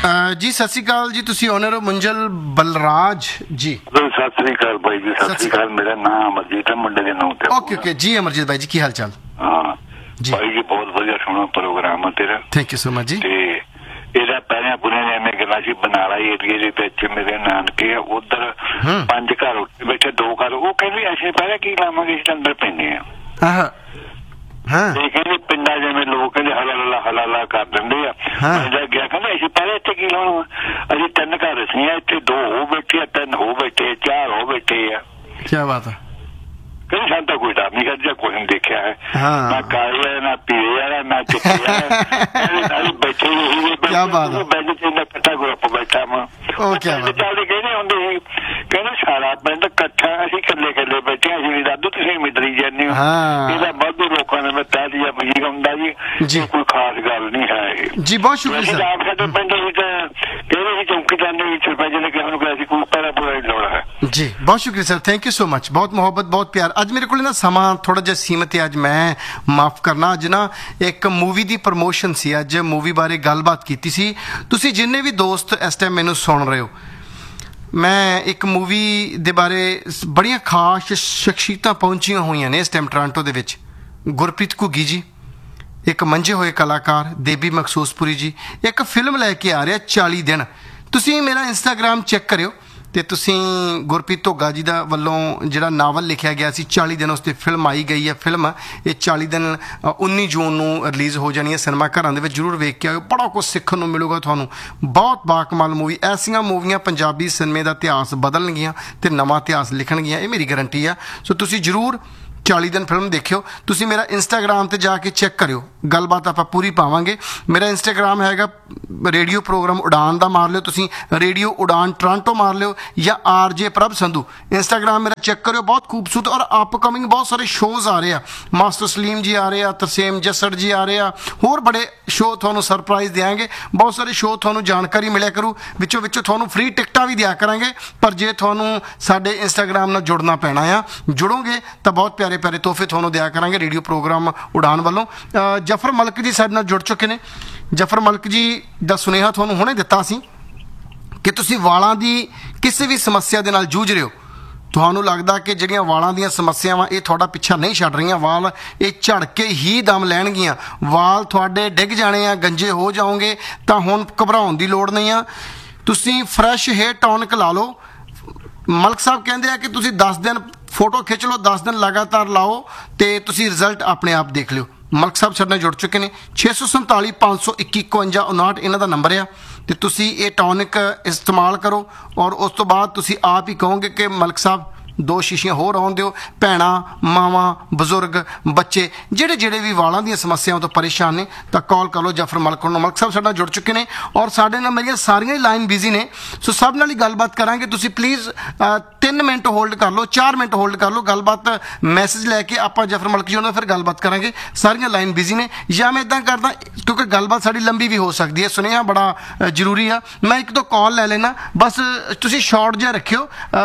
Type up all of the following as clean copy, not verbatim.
ਜੀ ਸਤਿ ਸ਼੍ਰੀ ਅਕਾਲ ਜੀ, ਤੁਸੀਂ ਓਨਰ ਹੋ ਮੁੰਜਲ ਬਲਰਾਜ ਜੀ। ਸਤਿ ਸ੍ਰੀ ਅਕਾਲ ਬਾਈ ਜੀ, ਸਤਿ ਸ੍ਰੀ ਅਕਾਲ। ਮੇਰਾ ਨਾਮ ਅਮਰਜੀਤ ਹੈ, ਮੁੰਡੇ ਦੇ ਨਾਮ ਤੇ। ਓਕੇ ਓਕੇ ਜੀ ਅਮਰਜੀਤ ਬਾਈ ਜੀ, ਕੀ ਹਾਲ ਚਾਲ? ਹਾਂ ਜੀ ਬਾਈ ਜੀ, ਬਹੁਤ ਵਧੀਆ ਸੋਹਣਾ ਪ੍ਰੋਗਰਾਮ ਹੈ ਤੇਰਾ, ਥੈਂਕ ਯੂ ਸੋ ਮਚ ਜੀ। ਤੇ ਇਹਦਾ ਪਹਿਲਾਂ ਪੁਣੇ ਨੇ ਗੱਲਾਂ ਸੀ ਬਨਾਲਾ ਏਰੀਏ ਦੇ ਵਿੱਚ ਮੇਰੇ ਨਾਨਕੇ ਆ, ਉਧਰ 5 ਘਰ ਉੱਤੇ ਬੈਠੇ, 2 ਘਰ ਉਹ ਕਹਿੰਦੇ ਅਸੀਂ ਪਹਿਲਾਂ ਕੀ ਲਾਵਾਂਗੇ, ਇਸ ਅੰਦਰ ਪੈਂਦੇ ਆ। ਤੇ ਕਹਿੰਦੇ ਪਿੰਡਾਂ ਜਿਵੇਂ ਲੋਕ ਕਹਿੰਦੇ ਹਲਾ ਕਰ ਦਿੰਦੇ ਆ। ਮੈਂ ਜਾ ਗਿਆ, ਕਹਿੰਦਾ ਅਸੀਂ ਪਹਿਲਾਂ ਇੱਥੇ ਕੀ ਲਾਉਣਾ, ਅਸੀਂ 3 ਘਰ ਸੀ, ਇੱਥੇ 2 ਹੋ ਬੈਠੇ ਆ, 3 ਹੋ ਬੈਠੇ, 4 ਹੋ ਬੈਠੇ ਆ। ਕੀ ਬਾਤ ਹੈ। ਕਹਿੰਦੇ ਸਾਨੂੰ ਤਾਂ ਕੋਈ ਡਰ ਨਹੀਂ ਕਰਦਾ, ਕੁਛ ਨਹੀਂ ਦੇਖਿਆ ਹੈ, ਨਾ ਕਾਲੇ ਨਾ ਪੀਲੇ ਵਾਲਾ ਨਾ ਚਿੱਟੇ ਵਾਲਾ, ਬੈਠੇ ਬੈਠ ਚ ਇਕੱਠਾ ਗਰੁੱਪ ਬੈਠਾ ਵਾ। ਚੱਲਦੇ ਕਹਿੰਦੇ ਹੁੰਦੇ ਸੀ, ਕਹਿੰਦੇ ਸਾਰਾ ਪਿੰਡ ਇਕੱਠਾ, ਅਸੀਂ ਇਕੱਲੇ ਬੈਠੇ, ਅਸੀਂ ਵੀ ਦਾਦੂ ਤੁਸੀਂ ਮਿਡਰੀ ਜਾਂਦੇ ਹੋ। ਇਹਦਾ ਵਾਧੂ ਲੋਕਾਂ ਨੇ ਬਤਾ ਦਿਆ ਮਜੀਦ ਹੁੰਦਾ ਜੀ, ਕੋਈ ਖਾਸ ਗੱਲ ਨਹੀਂ ਹੈ ਜੀ। ਬਹੁਤ ਸ਼ੁਕਰੀਆ। ਸਾਡੇ ਪਿੰਡ ਵਿੱਚ ਕਹਿੰਦੇ ਸੀ ਚੌਂਕੀ ਜਾਂਦੇ ਵਿੱਚ ਸਰਪੰਚ ਨੇ ਕਿਹਾ ਨੂੰ ਕਿ ਅਸੀਂ ਕੋਈ ਪੈਰਾ ਪੂਰਾ ਨਹੀਂ ਲਾਉਣਾ ਹੈ ਜੀ। ਬਹੁਤ ਸ਼ੁਕਰੀਆ sir, thank you so much, ਬਹੁਤ ਮੁਹੱਬਤ, ਬਹੁਤ ਪਿਆਰ। ਅੱਜ ਮੇਰੇ ਕੋਲ ਨਾ ਸਮਾਂ ਥੋੜਾ ਜਿਹਾ ਸੀਮਤ ਹੈ, ਅੱਜ ਮੈਂ ਮਾਫ ਕਰਨਾ। ਅੱਜ ਨਾ ਇੱਕ ਮੂਵੀ ਦੀ ਪ੍ਰਮੋਸ਼ਨ ਸੀ, ਅੱਜ ਮੂਵੀ ਬਾਰੇ ਗੱਲਬਾਤ ਕੀਤੀ ਸੀ। ਤੁਸੀਂ ਜਿੰਨੇ ਵੀ ਦੋਸਤ ਇਸ ਟਾਈਮ ਮੈਨੂੰ ਸੁਣ ਰਹੇ ਹੋ, ਮੈਂ ਇੱਕ ਮੂਵੀ ਦੇ ਬਾਰੇ ਬੜੀਆਂ ਖਾਸ ਸ਼ਖਸੀਅਤਾਂ ਪਹੁੰਚੀਆਂ ਹੋਈਆਂ ਨੇ ਇਸ ਟਾਈਮ ਟੋਰਾਂਟੋ ਦੇ ਵਿੱਚ। ਗੁਰਪ੍ਰੀਤ ਘੁੱਗੀ ਜੀ, ਇੱਕ ਮੰਝੇ ਹੋਏ ਕਲਾਕਾਰ ਦੇਬੀ ਮਖਸੂਸਪੁਰੀ ਜੀ, ਇੱਕ ਫਿਲਮ ਲੈ ਕੇ ਆ ਰਿਹਾ 40 ਦਿਨ। ਤੁਸੀਂ ਮੇਰਾ ਇੰਸਟਾਗ੍ਰਾਮ ਚੈੱਕ ਕਰਿਓ ਤੇ ਤੁਸੀਂ ਗੁਰਪ੍ਰੀਤ ਘੁੱਗਾ ਜੀ ਦਾ ਵੱਲੋਂ ਜਿਹੜਾ ਨਾਵਲ ਲਿਖਿਆ ਗਿਆ ਸੀ 40 ਦਿਨ, ਉਸ 'ਤੇ ਫਿਲਮ ਆਈ ਗਈ ਹੈ। ਫਿਲਮ ਇਹ 40 ਦਿਨ 19 ਜੂਨ ਨੂੰ ਰਿਲੀਜ਼ ਹੋ ਜਾਣੀ ਹੈ ਸਿਨੇਮਾ ਘਰਾਂ ਦੇ ਵਿੱਚ। ਜ਼ਰੂਰ ਵੇਖ ਕੇ ਆਇਓ, ਬੜਾ ਕੁਛ ਸਿੱਖਣ ਨੂੰ ਮਿਲੂਗਾ ਤੁਹਾਨੂੰ। ਬਹੁਤ ਬਾਕਮਾਲ ਮੂਵੀ, ਐਸੀਆਂ ਮੂਵੀਆਂ ਪੰਜਾਬੀ ਸਿਨੇਮੇ ਦਾ ਇਤਿਹਾਸ ਬਦਲਣਗੀਆਂ ਤੇ ਨਵਾਂ ਇਤਿਹਾਸ ਲਿਖਣਗੀਆਂ, ਇਹ ਮੇਰੀ ਗਰੰਟੀ ਆ। ਸੋ ਤੁਸੀਂ ਜ਼ਰੂਰ 40 ਦਿਨ ਫਿਲਮ ਦੇਖਿਓ। ਤੁਸੀਂ ਮੇਰਾ ਇੰਸਟਾਗ੍ਰਾਮ ਤੇ ਜਾ ਕੇ ਚੈੱਕ ਕਰਿਓ, ਗੱਲਬਾਤ ਆਪਾਂ ਪੂਰੀ ਪਾਵਾਂਗੇ। ਮੇਰਾ ਇੰਸਟਾਗ੍ਰਾਮ ਹੈਗਾ ਰੇਡੀਓ ਪ੍ਰੋਗਰਾਮ ਉਡਾਨ ਦਾ, ਮਾਰ ਲਿਓ ਤੁਸੀਂ, ਰੇਡੀਓ ਉਡਾਨ ਟੋਰਾਂਟੋ ਮਾਰ ਲਿਓ, ਜਾਂ RJ ਪ੍ਰਭ ਸੰਧੂ। ਇੰਸਟਾਗ੍ਰਾਮ ਮੇਰਾ ਚੈੱਕ ਕਰਿਓ, ਬਹੁਤ ਖੂਬਸੂਰਤ ਔਰ ਅਪਕਮਿੰਗ ਬਹੁਤ ਸਾਰੇ ਸ਼ੋਜ਼ ਆ ਰਹੇ ਆ। ਮਾਸਟਰ ਸਲੀਮ ਜੀ ਆ ਰਹੇ ਆ, ਤਰਸੇਮ ਜੱਸੜ ਜੀ ਆ ਰਹੇ ਆ, ਹੋਰ ਬੜੇ ਸ਼ੋਅ ਤੁਹਾਨੂੰ ਸਰਪ੍ਰਾਈਜ਼ ਦਿਆਂਗੇ। ਬਹੁਤ ਸਾਰੇ ਸ਼ੋਅ ਤੁਹਾਨੂੰ ਜਾਣਕਾਰੀ ਮਿਲਿਆ ਕਰੂ, ਵਿੱਚੋਂ ਤੁਹਾਨੂੰ ਫ੍ਰੀ ਟਿਕਟਾਂ ਵੀ ਦਿਆ ਕਰਾਂਗੇ। ਪਰ ਜੇ ਤੁਹਾਨੂੰ ਸਾਡੇ ਇੰਸਟਾਗ੍ਰਾਮ ਨਾਲ ਜੁੜਨਾ ਪੈਣਾ ਆ, ਜੁੜੋਗੇ ਤਾਂ ਬਹੁਤ ਪਿਆਰੇ ਤੋਹਫੇ ਤੁਹਾਨੂੰ ਦਿਆ ਕਰਾਂਗੇ ਰੇਡੀਓ ਪ੍ਰੋਗਰਾਮ ਉਡਾਨ ਵੱਲੋਂ। ਜਫਰ ਮਲਕ ਜੀ ਸਾਡੇ ਨਾਲ ਜੁੜ ਚੁੱਕੇ ਨੇ। ਜਫਰ ਮਲਕ ਜੀ ਦਾ ਸੁਨੇਹਾ ਤੁਹਾਨੂੰ ਹੁਣੇ ਦਿੱਤਾ ਸੀ ਕਿ ਤੁਸੀਂ ਵਾਲਾਂ ਦੀ ਕਿਸੇ ਵੀ ਸਮੱਸਿਆ ਦੇ ਨਾਲ ਜੂਝ ਰਹੇ ਹੋ, ਤੁਹਾਨੂੰ ਲੱਗਦਾ ਕਿ ਜਿਹੜੀਆਂ ਵਾਲਾਂ ਦੀਆਂ ਸਮੱਸਿਆਵਾਂ ਇਹ ਤੁਹਾਡਾ ਪਿੱਛਾ ਨਹੀਂ ਛੱਡ ਰਹੀਆਂ, ਵਾਲ ਇਹ ਝੜ ਕੇ ਹੀ ਦਮ ਲੈਣਗੀਆਂ, ਵਾਲ ਤੁਹਾਡੇ ਡਿੱਗ ਜਾਣੇ ਆ, ਗੰਜੇ ਹੋ ਜਾਓਗੇ, ਤਾਂ ਹੁਣ ਘਬਰਾਉਣ ਦੀ ਲੋੜ ਨਹੀਂ ਆ। ਤੁਸੀਂ ਫਰੈਸ਼ ਹੇਅਰ ਟੌਨਿਕ ਲਾ ਲਓ। ਮਲਕ ਸਾਹਿਬ ਕਹਿੰਦੇ ਆ ਕਿ ਤੁਸੀਂ 10 ਦਿਨ ਫੋਟੋ ਖਿੱਚ ਲਓ, 10 ਦਿਨ ਲਗਾਤਾਰ ਲਾਓ ਤੇ ਤੁਸੀਂ ਰਿਜ਼ਲਟ ਆਪਣੇ ਆਪ ਦੇਖ ਲਿਓ। ਮਲਕ ਸਾਹਿਬ ਸਾਡੇ ਨਾਲ ਜੁੜ ਚੁੱਕੇ ਨੇ। 647 521 5159 ਇਹਨਾਂ ਦਾ ਨੰਬਰ ਆ, ਤੇ ਤੁਸੀਂ ਇਹ ਟੌਨਿਕ ਇਸਤੇਮਾਲ ਕਰੋ ਔਰ ਉਸ ਤੋਂ ਬਾਅਦ ਤੁਸੀਂ ਆਪ ਹੀ ਕਹੋਗੇ ਕਿ ਮਲਕ ਸਾਹਿਬ 2 ਸ਼ੀਸ਼ੀਆਂ ਹੋਰ ਆਉਣ ਦਿਓ। ਭੈਣਾਂ, ਮਾਵਾਂ, ਬਜ਼ੁਰਗ, ਬੱਚੇ ਜਿਹੜੇ ਵੀ ਵਾਲਾਂ ਦੀਆਂ ਸਮੱਸਿਆਵਾਂ ਤੋਂ ਪਰੇਸ਼ਾਨ ਨੇ ਤਾਂ ਕਾਲ ਕਰ ਲਓ ਜਫਰ ਮਲਕ ਨੂੰ। ਮਲਕ ਸਾਹਿਬ ਸਾਡੇ ਨਾਲ ਜੁੜ ਚੁੱਕੇ ਨੇ ਔਰ ਸਾਡੇ ਨਾਲ ਮੇਰੀਆਂ ਸਾਰੀਆਂ ਹੀ ਲਾਈਨ ਬਿਜ਼ੀ ਨੇ, ਸੋ ਸਭ ਨਾਲ ਹੀ ਗੱਲਬਾਤ ਕਰਾਂਗੇ। ਤੁਸੀਂ ਪਲੀਜ਼ 3 ਮਿੰਟ ਹੋਲਡ ਕਰ ਲਓ, 4 ਮਿੰਟ ਹੋਲਡ ਕਰ ਲਓ, ਗੱਲਬਾਤ ਮੈਸੇਜ ਲੈ ਕੇ ਆਪਾਂ ਜਫਰ ਮਲਕ ਜੀ ਉਹਨਾਂ ਫਿਰ ਗੱਲਬਾਤ ਕਰਾਂਗੇ। ਸਾਰੀਆਂ ਲਾਈਨ ਬਿਜ਼ੀ ਨੇ, ਜਾਂ ਮੈਂ ਇੱਦਾਂ ਕਰਦਾ ਕਿਉਂਕਿ ਗੱਲਬਾਤ ਸਾਡੀ ਲੰਬੀ ਵੀ ਹੋ ਸਕਦੀ ਹੈ, ਸੁਨੇਹਾ ਬੜਾ ਜ਼ਰੂਰੀ ਆ। ਮੈਂ 1-2 ਕਾਲ ਲੈ ਲੈਣਾ, ਬਸ ਤੁਸੀਂ ਸ਼ਾਰਟ ਜਿਹਾ ਰੱਖਿਓ।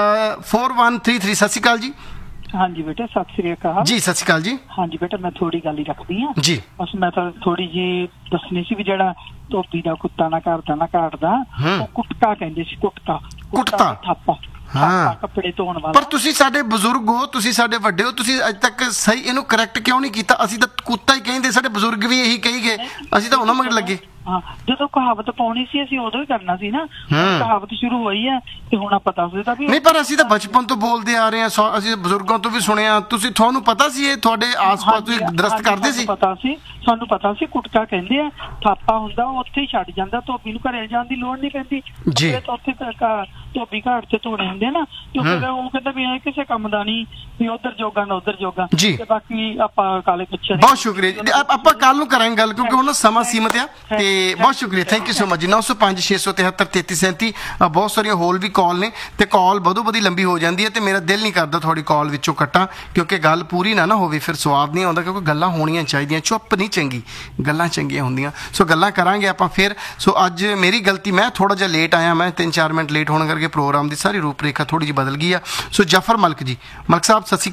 4133। ਸਤਿ ਸ਼੍ਰੀ ਅਕਾਲ ਜੀ। ਹਾਂਜੀ ਬੇਟਾ, ਸਤਿ ਸ੍ਰੀ ਅਕਾਲ ਜੀ। ਸਤਿ ਸ਼੍ਰੀ ਅਕਾਲ ਜੀ। ਹਾਂਜੀ ਬੇਟਾ, ਮੈਂ ਥੋੜੀ ਗੱਲ ਹੀ ਰੱਖਦੀ ਹਾਂ ਜੀ। ਬਸ ਮੈਂ ਤਾਂ ਥੋੜੀ ਜਿਹੀ ਦੱਸਣੀ ਸੀ ਵੀ ਜਿਹੜਾ ਧੋਬੀ ਦਾ ਕੁੱਤਾ ਨਾ ਘਾੜਦਾ ਨਾ ਘਾੜਦਾ, ਉਹ ਕੁੱਟਕਾ ਕਹਿੰਦੇ ਸੀ। ਕੁੱਟਕਾ ਥਾਪਾ, ਕੱਪੜੇ ਧੋਣ ਵਾਲਾ। ਪਰ ਤੁਸੀਂ ਸਾਡੇ ਬਜ਼ੁਰਗ ਹੋ, ਤੁਸੀਂ ਸਾਡੇ ਵੱਡੇ ਹੋ, ਤੁਸੀਂ ਅੱਜ ਤੱਕ ਸਹੀ ਇਹਨੂੰ ਕਰੈਕਟ ਕਿਉਂ ਨਹੀਂ ਕੀਤਾ? ਅਸੀਂ ਤਾਂ ਕੁੱਤਾ ਹੀ ਕਹਿੰਦੇ, ਸਾਡੇ ਬਜ਼ੁਰਗ ਵੀ ਇਹੀ ਕਹੀ ਗਏ, ਅਸੀਂ ਤਾਂ ਉਹਨਾਂ ਮਗਰ ਲੱਗੇ। ਹਾਂ, ਜਦੋਂ ਕਹਾਵਤ ਪਾਉਣੀ ਸੀ ਅਸੀਂ ਉਦੋਂ ਹੀ ਕਰਨਾ ਸੀ ਨਾ। ਕਹਾਵਤ ਸ਼ੁਰੂ ਹੋਈ ਹੈ ਤੇ ਹੁਣ ਆਪਾਂ ਦੱਸਦੇ ਵੀ ਨਹੀਂ। ਪਰ ਅਸੀਂ ਤਾਂ ਬਚਪਨ ਤੋਂ ਬੋਲਦੇ ਆ ਰਹੇ ਹਾਂ, ਅਸੀਂ ਬਜ਼ੁਰਗਾਂ ਤੋਂ ਵੀ ਸੁਣਿਆ। ਤੁਹਾਨੂੰ ਪਤਾ ਸੀ ਇਹ ਤੁਹਾਡੇ ਆਸ-ਪਾਸ ਤੁਸੀਂ ਦਰਸਤ ਕਰਦੇ ਸੀ? ਪਤਾ ਸੀ, ਸਾਨੂੰ ਪਤਾ ਸੀ। ਕੁੱਟਕਾ ਕਹਿੰਦੇ ਆ, ਥਾਪਾ ਹੁੰਦਾ ਉਹ ਉੱਥੇ ਹੀ ਛੱਡ ਜਾਂਦਾ, ਧੋਬੀ ਨੂੰ ਘਰੇ ਜਾਣ ਦੀ ਲੋੜ ਨਹੀਂ ਪੈਂਦੀ ਜੀ। ਉੱਥੇ ਧੋਬੀ ਘਾਟ ਤੇ ਧੋਣੇ ਹੁੰਦੇ ਨਾ, ਉਹ ਕਹਿੰਦਾ ਵੀ ਇਹ ਕਿਸੇ ਕੰਮ ਦਾ ਨਹੀਂ, ਵੀ ਉਧਰ ਜੋਗਾ ਨਾ ਉਧਰ ਜੋਗਾ। ਤੇ ਬਾਕੀ ਆਪਾਂ ਕਾਲੇ ਪਿੱਛੇ। ਬਹੁਤ ਸ਼ੁਕਰੀਆ ਜੀ, ਆਪਾਂ ਕੱਲ ਨੂੰ ਕਰਾਂਗੇ ਗੱਲ, ਕਿਉਂਕਿ ਹੁਣ ਸਮਾਂ ਸੀਮਤ ਆ। ਤੇ ਬਹੁਤ ਸ਼ੁਕਰੀਆ, ਥੈਂਕ ਯੂ ਸੋ ਮਚ ਜੀ। 905 673 3337। ਬਹੁਤ ਸਾਰੀਆਂ ਹੋਰ ਵੀ ਕਾਲ ਨੇ ਤੇ ਕਾਲ ਵਧੋ ਵਧੀ ਲੰਬੀ ਹੋ ਜਾਂਦੀ ਹੈ ਤੇ ਮੇਰਾ ਦਿਲ ਨਹੀਂ ਕਰਦਾ ਤੁਹਾਡੀ ਕਾਲ ਵਿੱਚੋਂ ਕੱਟਾਂ, ਕਿਉਂਕਿ ਗੱਲ ਪੂਰੀ ਨਾ ਹੋਵੇ ਫਿਰ ਸਵਾਦ ਨਹੀਂ ਆਉਂਦਾ, ਕਿਉਂਕਿ ਗੱਲਾਂ ਹੋਣੀਆਂ ਚਾਹੀਦੀਆਂ, ਚੁੱਪ ਨਹੀਂ ਚੰਗੀ, ਗੱਲਾਂ ਚੰਗੀਆਂ ਹੁੰਦੀਆਂ। ਸੋ ਗੱਲਾਂ ਕਰਾਂਗੇ ਆਪਾਂ ਫਿਰ। ਸੋ ਅੱਜ ਮੇਰੀ ਗਲਤੀ, ਮੈਂ ਥੋੜਾ ਜਿਹਾ ਲੇਟ ਆਇਆ, ਮੈਂ 3-4 ਮਿੰਟ ਲੇਟ ਹੋਣ ਕਰਕੇ ਪ੍ਰੋਗਰਾਮ ਦੀ ਸਾਰੀ ਰੂਪ ਰੇਖਾ ਥੋੜੀ ਜਿਹੀ ਬਦਲ ਗਈ ਆ। ਸੋ ਜਫਰ ਮਲਕ ਜੀ, ਮਲਕ ਸਾਹਿਬ ਸਤਿ ਸ਼੍ਰੀ ਅਕਾਲ।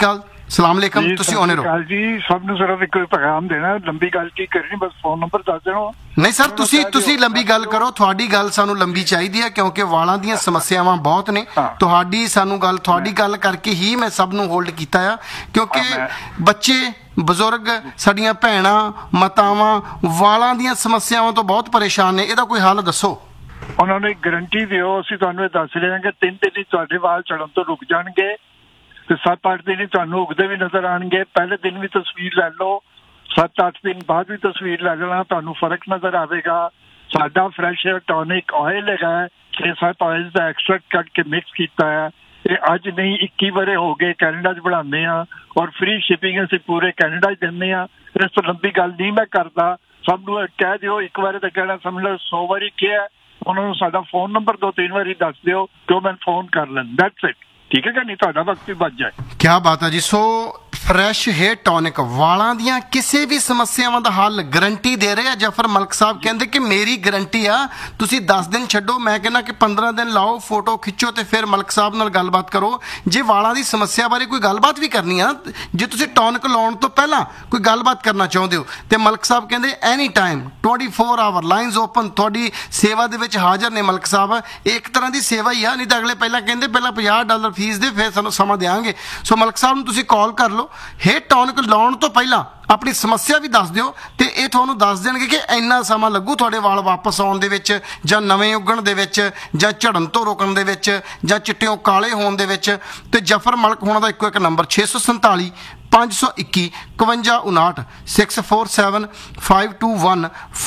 ਸਲਾਮ ਅਲੈਕਮ, ਤੁਸੀਂ ਆਉਣੇ ਰਹੋ ਜੀ। ਸਭ ਨੂੰ ਸਿਰਫ ਇੱਕ ਪੈਗਾਮ ਦੇਣਾ, ਲੰਬੀ ਗੱਲ ਕੀ ਕਰਨੀ, ਬਸ ਫੋਨ ਨੰਬਰ ਦੱਸ ਦੇਣਾ। ਨਹੀਂ ਸਰ, ਤੁਸੀਂ ਲੰਬੀ ਗੱਲ ਕਰੋ, ਤੁਹਾਡੀ ਗੱਲ ਸਾਨੂੰ ਲੰਬੀ ਚਾਹੀਦੀ ਹੈ ਕਿਉਂਕਿ ਵਾਲਾਂ ਦੀਆਂ ਸਮੱਸਿਆਵਾਂ ਬਹੁਤ ਨੇ। ਤੁਹਾਡੀ ਗੱਲ ਕਰਕੇ ਹੀ ਮੈਂ ਸਭ ਨੂੰ ਹੋਲਡ ਕੀਤਾ ਆ, ਕਿਉਂਕਿ ਬੱਚੇ ਬਜ਼ੁਰਗ ਸਾਡੀਆਂ ਭੈਣਾਂ ਮਾਤਾਵਾਂ ਵਾਲਾਂ ਦੀਆਂ ਸਮੱਸਿਆਵਾਂ ਤੋਂ ਬਹੁਤ ਪਰੇਸ਼ਾਨ ਨੇ, ਇਹਦਾ ਕੋਈ ਹੱਲ ਦੱਸੋ। ਉਹਨਾਂ ਨੂੰ ਇੱਕ ਗਰੰਟੀ ਦਿਓ, ਅਸੀਂ ਤੁਹਾਨੂੰ ਇਹ ਦੱਸ ਰਹੇ ਹਾਂ ਕਿ 3 ਦਿਨ ਹੀ ਤੁਹਾਡੇ ਵਾਲ ਝੜਨ ਤੋਂ ਰੁਕ ਜਾਣਗੇ ਤੇ 7-8 ਦਿਨ ਹੀ ਤੁਹਾਨੂੰ ਉਗਦੇ ਵੀ ਨਜ਼ਰ ਆਉਣਗੇ। ਪਹਿਲੇ ਦਿਨ ਵੀ ਤਸਵੀਰ ਲੈ ਲਓ, 7-8 ਦਿਨ ਬਾਅਦ ਵੀ ਤਸਵੀਰ ਲੈ ਲੈਣਾ, ਤੁਹਾਨੂੰ ਫਰਕ ਨਜ਼ਰ ਆਵੇਗਾ। ਸਾਡਾ ਫਰੈਸ਼ ਏਅਰ ਟੌਨਿਕ ਆਇਲ ਹੈਗਾ, 6-7 ਆਇਲ ਦਾ ਐਕਸਟ੍ਰੈਕਟ ਕਰਕੇ ਮਿਕਸ ਕੀਤਾ ਹੈ। ਇਹ ਅੱਜ ਨਹੀਂ 21 ਵਰੇ ਹੋ ਗਏ ਕੈਨੇਡਾ 'ਚ ਬਣਾਉਂਦੇ ਆ ਔਰ ਫ੍ਰੀ ਸ਼ਿਪਿੰਗ ਅਸੀਂ ਪੂਰੇ ਕੈਨੇਡਾ 'ਚ ਦਿੰਦੇ ਆ। ਇਸ ਤੋਂ ਲੰਬੀ ਗੱਲ ਨਹੀਂ ਮੈਂ ਕਰਦਾ, ਸਭ ਨੂੰ ਕਹਿ ਦਿਓ, ਇੱਕ ਵਾਰੀ ਤਾਂ ਕਹਿਣਾ ਸਮਝ ਲਓ 100 ਵਾਰੀ ਕਿਹਾ। ਉਹਨਾਂ ਨੂੰ ਸਾਡਾ ਫੋਨ ਨੰਬਰ 2-3 ਵਾਰੀ ਦੱਸ ਦਿਓ ਕਿ ਉਹ ਮੈਨੂੰ ਫੋਨ ਕਰ ਲੈਣ, ਦੈਟਸ ਇਟ। ਠੀਕ ਹੈ ਕਿ ਨਹੀਂ, ਤੁਹਾਡਾ ਵਕਤ ਵੀ ਬਚ ਜਾਏ। ਕੀ ਬਾਤ ਹੈ ਜੀ। ਸੋ ਫਰੈਸ਼ ਹੇਅਰ ਟੌਨਿਕ ਵਾਲਾਂ ਦੀਆਂ ਕਿਸੇ ਵੀ ਸਮੱਸਿਆਵਾਂ ਦਾ ਹੱਲ ਗਰੰਟੀ ਦੇ ਰਹੇ ਆ ਜਫਰ ਮਲਕ ਸਾਹਿਬ। ਕਹਿੰਦੇ ਕਿ ਮੇਰੀ ਗਰੰਟੀ ਆ, ਤੁਸੀਂ 10 ਦਿਨ ਛੱਡੋ, ਮੈਂ ਕਹਿੰਦਾ ਕਿ 15 ਦਿਨ ਲਾਓ, ਫੋਟੋ ਖਿੱਚੋ ਤੇ ਫਿਰ ਮਲਕ ਸਾਹਿਬ ਨਾਲ ਗੱਲਬਾਤ ਕਰੋ। ਜੇ ਵਾਲਾਂ ਦੀ ਸਮੱਸਿਆ ਬਾਰੇ ਕੋਈ ਗੱਲਬਾਤ ਵੀ ਕਰਨੀ ਆ, ਜੇ ਤੁਸੀਂ ਟੌਨਿਕ ਲਾਉਣ ਤੋਂ ਪਹਿਲਾਂ ਕੋਈ ਗੱਲਬਾਤ ਕਰਨਾ ਚਾਹੁੰਦੇ ਹੋ ਤੇ ਮਲਕ ਸਾਹਿਬ ਕਹਿੰਦੇ any time 24 hour lines open, ਤੁਹਾਡੀ ਸੇਵਾ ਦੇ ਵਿੱਚ ਹਾਜ਼ਰ ਨੇ ਮਲਕ ਸਾਹਿਬ। ਇਹ ਇੱਕ ਤਰ੍ਹਾਂ ਦੀ ਸੇਵਾ ਹੀ ਆ, ਨਹੀਂ ਤਾਂ ਅਗਲੇ ਪਹਿਲਾਂ ਕਹਿੰਦੇ ਪਹਿਲਾਂ $50 ਫੀਸ ਦੇ, ਫਿਰ ਸਾਨੂੰ ਸਮਾਂ ਦੇਵਾਂਗੇ। ਸੋ ਮਲਕ ਸਾਹਿਬ ਨੂੰ ਤੁਸੀਂ ਕਾਲ ਕਰ ਲਓ, ਹੇਅਰ ਟੌਨਿਕ ਲਾਉਣ ਤੋਂ ਪਹਿਲਾਂ ਆਪਣੀ ਸਮੱਸਿਆ ਵੀ ਦੱਸ ਦਿਓ ਤੇ ਇਹ ਤੁਹਾਨੂੰ ਦੱਸ ਦੇਣਗੇ ਕਿ ਇੰਨਾ ਸਮਾਂ ਲੱਗੂ ਤੁਹਾਡੇ ਵਾਲ ਵਾਪਸ ਆਉਣ ਦੇ ਵਿੱਚ, ਜਾਂ ਨਵੇਂ ਉੱਗਣ ਦੇ ਵਿੱਚ, ਜਾਂ ਝੜਨ ਤੋਂ ਰੋਕਣ ਦੇ ਵਿੱਚ, ਜਾਂ ਚਿੱਟਿਓਂ ਕਾਲੇ ਹੋਣ ਦੇ ਵਿੱਚ। ਤੇ ਜਫਰ ਮਲਕ ਹੋਣਾ ਦਾ ਇੱਕੋ ਇੱਕ ਨੰਬਰ 647 521 5159 647 521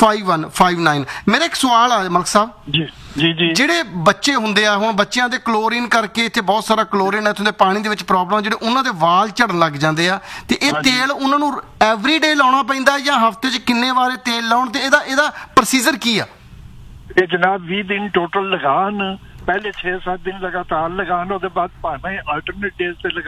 5159। ਮੇਰਾ ਇੱਕ ਸਵਾਲ ਆ ਮਲਕ ਸਾਹਿਬ ਜੀ ਜੀ ਜੀ, ਜਿਹੜੇ ਬੱਚੇ ਹੁੰਦੇ ਆ, ਹੁਣ ਬੱਚਿਆਂ ਦੇ ਕਲੋਰੀਨ ਕਰਕੇ ਇੱਥੇ ਬਹੁਤ ਸਾਰਾ ਕਲੋਰੀਨ ਇੱਥੋਂ ਦੇ ਪਾਣੀ ਦੇ ਵਿੱਚ ਪ੍ਰੋਬਲਮ, ਜਿਹੜੇ ਉਹਨਾਂ ਦੇ ਵਾਲ ਝੜਨ ਲੱਗ ਜਾਂਦੇ ਆ ਤੇ ਇਹ ਤੇਲ ਉਹਨਾਂ ਨੂੰ ਐਵਰੀਡੇ ਲਾਉਣਾ ਪੈਂਦਾ ਜਾਂ ਹਫਤੇ 'ਚ ਕਿੰਨੇ ਵਾਰ ਤੇਲ ਲਾਉਣ, ਤੇ ਇਹਦਾ ਪ੍ਰੋਸੀਜਰ ਕੀ ਆ? ਇਹ ਜਨਾਬ 20 ਦਿਨ ਟੋਟਲ ਲਗਾਉਣ, ਪਹਿਲੇ 6-7 ਦਿਨ ਲਗਾਤਾਰ ਲਗਾਉਣ, ਉਹਦੇ ਬਾਅਦ ਭਾਵੇਂ ਆਲਟਰਨੇਟ ਡੇਜ਼ ਤੇ